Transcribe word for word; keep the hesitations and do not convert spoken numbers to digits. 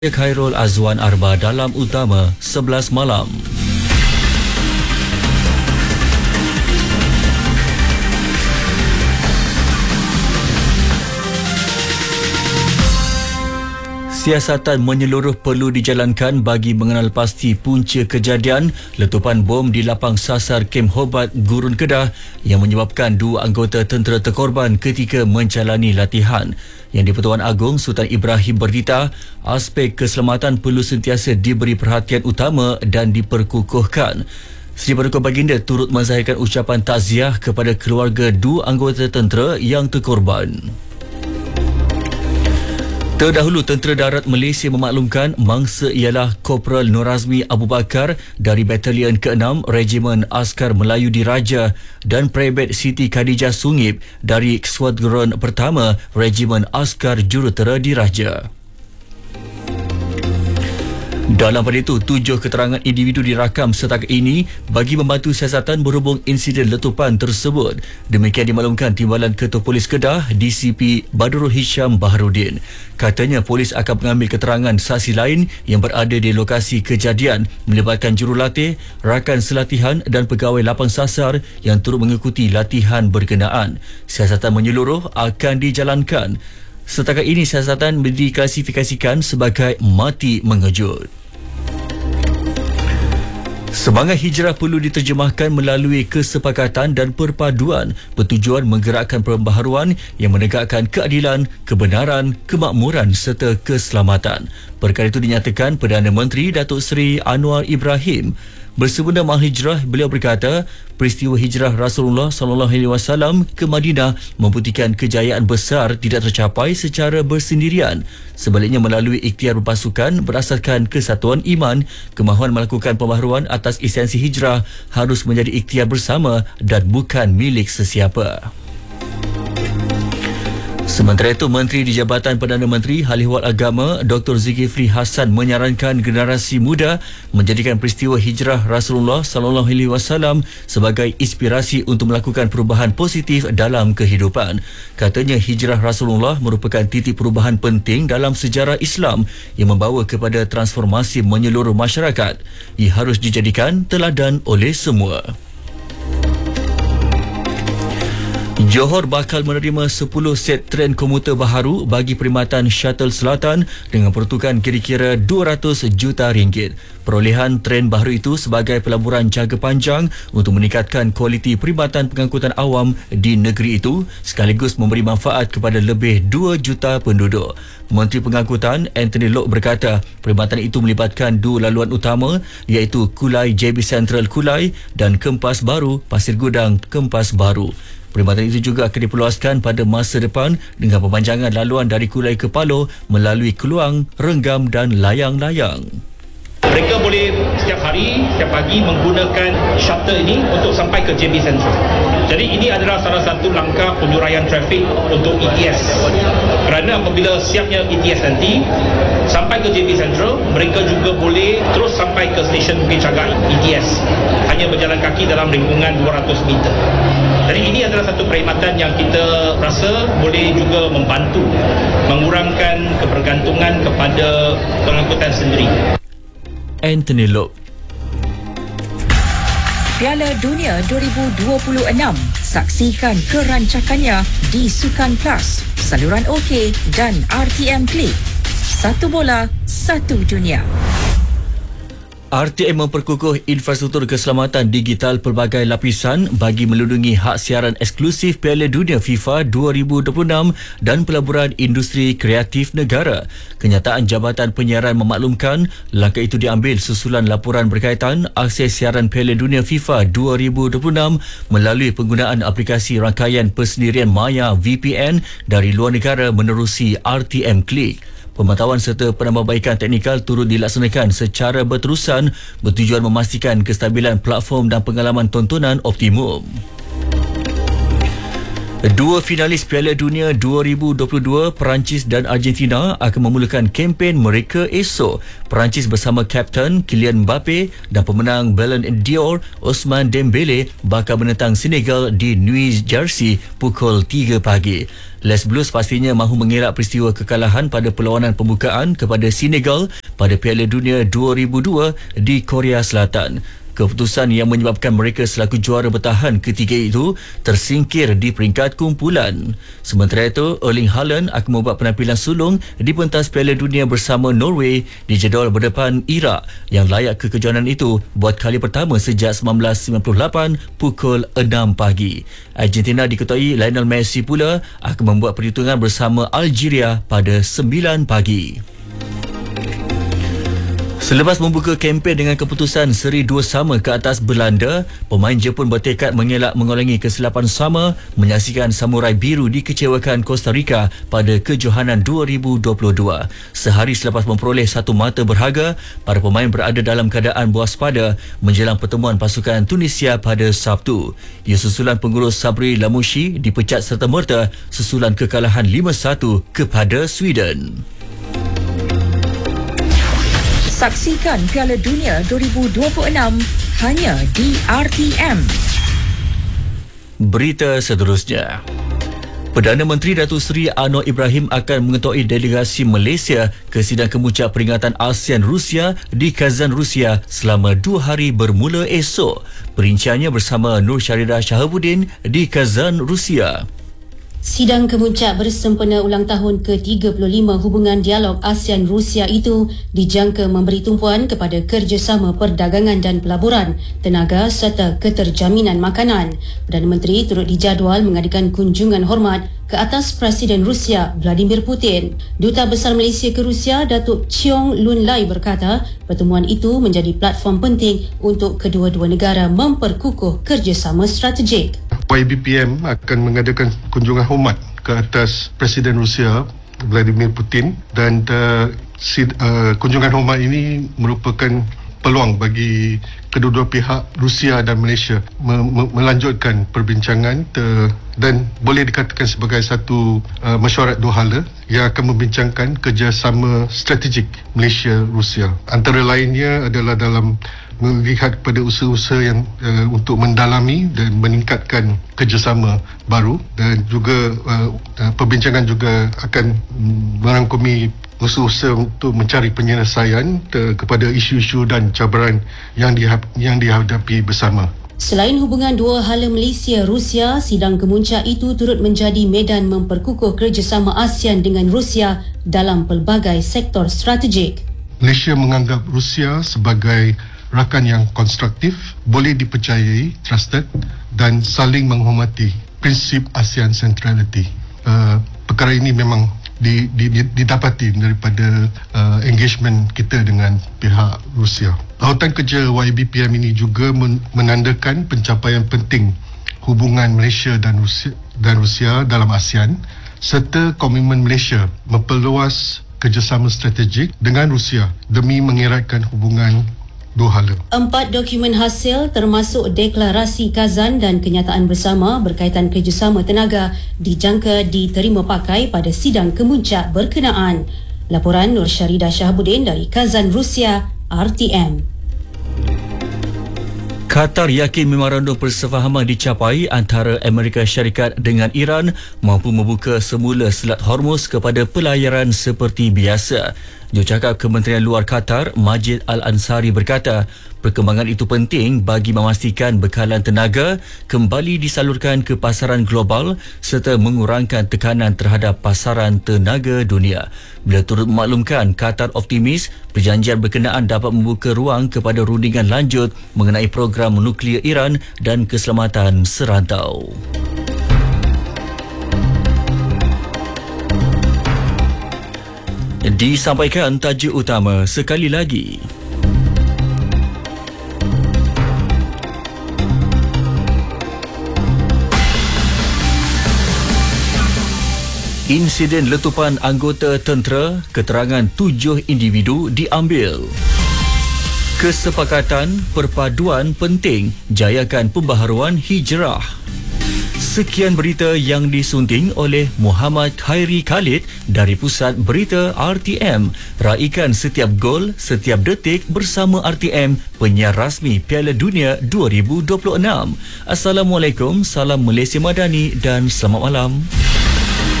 Khairul Azwan Arba dalam Utama sebelas malam. Siasatan menyeluruh perlu dijalankan bagi mengenal pasti punca kejadian letupan bom di lapang sasar kem Hobat Gurun Kedah yang menyebabkan dua anggota tentera terkorban ketika menjalani latihan. Yang di-Pertuan Agong Sultan Ibrahim berdita, aspek keselamatan perlu sentiasa diberi perhatian utama dan diperkukuhkan. Sri Paduka Baginda turut menzahirkan ucapan takziah kepada keluarga dua anggota tentera yang terkorban. Terdahulu, Tentera Darat Malaysia memaklumkan mangsa ialah Korporal Nur Azmi Abu Bakar dari Batalion keenam Regimen Askar Melayu Diraja dan Praibet Siti Khadijah Sungip dari Skuadron Pertama Regimen Askar Jurutera Diraja. Dalam pada itu, tujuh keterangan individu dirakam setakat ini bagi membantu siasatan berhubung insiden letupan tersebut. Demikian dimaklumkan Timbalan Ketua Polis Kedah, D C P Badrul Hisham Baharudin. Katanya polis akan mengambil keterangan saksi lain yang berada di lokasi kejadian melibatkan jurulatih, rakan selatihan dan pegawai lapang sasar yang turut mengikuti latihan berkenaan. Siasatan menyeluruh akan dijalankan. Setakat ini siasatan diklasifikasikan sebagai mati mengejut. Semangat hijrah perlu diterjemahkan melalui kesepakatan dan perpaduan bertujuan menggerakkan pembaharuan yang menegakkan keadilan, kebenaran, kemakmuran serta keselamatan. Perkara itu dinyatakan Perdana Menteri Datuk Seri Anwar Ibrahim. Bersebut Mal Hijrah, beliau berkata, peristiwa hijrah Rasulullah sallallahu alaihi wasallam ke Madinah membuktikan kejayaan besar tidak tercapai secara bersendirian. Sebaliknya melalui ikhtiar berpasukan berasaskan kesatuan iman, kemahuan melakukan pembaharuan atas esensi hijrah harus menjadi ikhtiar bersama dan bukan milik sesiapa. Sementara itu, Menteri di Jabatan Perdana Menteri Hal Ehwal Agama Doktor Zulkifli Hassan menyarankan generasi muda menjadikan peristiwa hijrah Rasulullah sallallahu alaihi wasallam sebagai inspirasi untuk melakukan perubahan positif dalam kehidupan. Katanya hijrah Rasulullah merupakan titik perubahan penting dalam sejarah Islam yang membawa kepada transformasi menyeluruh masyarakat. Ia harus dijadikan teladan oleh semua. Johor bakal menerima sepuluh set tren komuter baharu bagi perkhidmatan Shuttle Selatan dengan peruntukan kira-kira dua ratus juta ringgit. Perolehan tren baharu itu sebagai pelaburan jangka panjang untuk meningkatkan kualiti perkhidmatan pengangkutan awam di negeri itu sekaligus memberi manfaat kepada lebih dua juta penduduk. Menteri Pengangkutan Anthony Loke berkata perkhidmatan itu melibatkan dua laluan utama iaitu Kulai J B Central Kulai dan Kempas Baru Pasir Gudang Kempas Baru. Perkhidmatan itu juga akan diperluaskan pada masa depan dengan pemanjangan laluan dari Kulai ke Palo melalui Keluang, Renggam dan Layang-Layang. Mereka boleh setiap hari, setiap pagi menggunakan shuttle ini untuk sampai ke J B Central. Jadi ini adalah salah satu langkah penyuraian trafik untuk E T S. Kerana apabila siapnya E T S nanti, sampai ke J B Central, mereka juga boleh terus sampai ke stesen Bukit Cagak E T S. Hanya berjalan kaki dalam lingkungan dua ratus meter. Jadi ini adalah satu perkhidmatan yang kita rasa boleh juga membantu mengurangkan kebergantungan kepada pengangkutan sendiri. Anthony Loke. Piala Dunia dua ribu dua puluh enam. Saksikan kerancakannya di Sukan Plus, saluran OK dan R T M Klik. Satu bola, satu dunia. R T M memperkukuh infrastruktur keselamatan digital pelbagai lapisan bagi melindungi hak siaran eksklusif Piala Dunia FIFA dua ribu dua puluh enam dan pelaburan industri kreatif negara. Kenyataan Jabatan Penyiaran memaklumkan langkah itu diambil susulan laporan berkaitan akses siaran Piala Dunia FIFA dua ribu dua puluh enam melalui penggunaan aplikasi rangkaian persendirian maya V P N dari luar negara menerusi R T M Klik. Pemantauan serta penambahbaikan teknikal turut dilaksanakan secara berterusan bertujuan memastikan kestabilan platform dan pengalaman tontonan optimum. Dua finalis Piala Dunia dua ribu dua puluh dua, Perancis dan Argentina akan memulakan kempen mereka esok. Perancis bersama Kapten Kylian Mbappe dan pemenang Ballon d'Or Ousmane Dembele bakal menentang Senegal di New Jersey pukul tiga pagi. Les Blues pastinya mahu mengelak peristiwa kekalahan pada perlawanan pembukaan kepada Senegal pada Piala Dunia dua ribu dua di Korea Selatan. Keputusan yang menyebabkan mereka selaku juara bertahan ketiga itu tersingkir di peringkat kumpulan. Sementara itu, Erling Haaland akan membuat penampilan sulung di pentas Piala Dunia bersama Norway di jadual berdepan Iraq yang layak ke kejohanan itu buat kali pertama sejak seribu sembilan ratus sembilan puluh lapan pukul enam pagi. Argentina diketuai Lionel Messi pula akan membuat perhitungan bersama Algeria pada sembilan pagi. Selepas membuka kempen dengan keputusan seri dua sama ke atas Belanda, pemain Jepun bertekad mengelak mengulangi kesilapan sama menyaksikan Samurai Biru dikecewakan Costa Rica pada kejohanan dua ribu dua puluh dua. Sehari selepas memperoleh satu mata berharga, para pemain berada dalam keadaan waspada menjelang pertemuan pasukan Tunisia pada Sabtu. Ia susulan pengurus Sabri Lamouchi dipecat serta-merta susulan kekalahan lima satu kepada Sweden. Saksikan Piala Dunia dua ribu dua puluh enam hanya di R T M. Berita seterusnya. Perdana Menteri Datuk Seri Anwar Ibrahim akan mengetuai delegasi Malaysia ke sidang kemuncak peringatan ASEAN Rusia di Kazan, Rusia selama dua hari bermula esok. Perinciannya bersama Nur Syaridah Shahabuddin di Kazan, Rusia. Sidang kemuncak bersempena ulang tahun ke tiga puluh lima hubungan dialog ASEAN-Rusia itu dijangka memberi tumpuan kepada kerjasama perdagangan dan pelaburan, tenaga serta keterjaminan makanan. Perdana Menteri turut dijadual mengadakan kunjungan hormat ke atas Presiden Rusia Vladimir Putin. Duta Besar Malaysia ke Rusia Datuk Cheong Lun Lai berkata pertemuan itu menjadi platform penting untuk kedua-dua negara memperkukuh kerjasama strategik. Y B P M akan mengadakan kunjungan hormat ke atas Presiden Rusia Vladimir Putin dan uh, sid, uh, kunjungan hormat ini merupakan peluang bagi kedua-dua pihak Rusia dan Malaysia me- me- melanjutkan perbincangan te- dan boleh dikatakan sebagai satu uh, mesyuarat dua hala yang akan membincangkan kerjasama strategik Malaysia-Rusia. Antara lainnya adalah dalam melihat kepada usaha-usaha yang uh, untuk mendalami dan meningkatkan kerjasama baru, dan juga uh, uh, perbincangan juga akan merangkumi usaha-usaha untuk mencari penyelesaian uh, kepada isu-isu dan cabaran yang, dihap, yang dihadapi bersama. Selain hubungan dua hala Malaysia-Rusia, sidang kemuncak itu turut menjadi medan memperkukuh kerjasama ASEAN dengan Rusia dalam pelbagai sektor strategik. Malaysia menganggap Rusia sebagai rakan yang konstruktif, boleh dipercayai, trusted dan saling menghormati prinsip ASEAN Centrality. Uh, perkara ini memang di, di, didapati daripada uh, engagement kita dengan pihak Rusia. Lautan kerja Y B P M ini juga men, menandakan pencapaian penting hubungan Malaysia dan Rusia, dan Rusia dalam ASEAN serta komitmen Malaysia memperluas kerjasama strategik dengan Rusia demi mengeratkan hubungan dua hala. Empat dokumen hasil termasuk deklarasi Kazan dan kenyataan bersama berkaitan kerjasama tenaga dijangka diterima pakai pada sidang kemuncak berkenaan. Laporan Nur Syaridah Shahabuddin dari Kazan, Rusia, R T M. Qatar yakin memorandum persefahaman dicapai antara Amerika Syarikat dengan Iran mampu membuka semula Selat Hormuz kepada pelayaran seperti biasa. Jurucakap Kementerian Luar Qatar, Majid Al-Ansari berkata, perkembangan itu penting bagi memastikan bekalan tenaga kembali disalurkan ke pasaran global serta mengurangkan tekanan terhadap pasaran tenaga dunia. Beliau turut memaklumkan Qatar optimis perjanjian berkenaan dapat membuka ruang kepada rundingan lanjut mengenai program nuklear Iran dan keselamatan serantau. Disampaikan tajuk utama sekali lagi. Insiden letupan anggota tentera, keterangan tujuh individu diambil. Kesepakatan perpaduan penting jayakan pembaharuan hijrah. Sekian berita yang disunting oleh Muhammad Khairi Khalid dari Pusat Berita R T M. Raikan setiap gol, setiap detik bersama R T M, penyiar rasmi Piala Dunia dua ribu dua puluh enam. Assalamualaikum, salam Malaysia Madani dan selamat malam.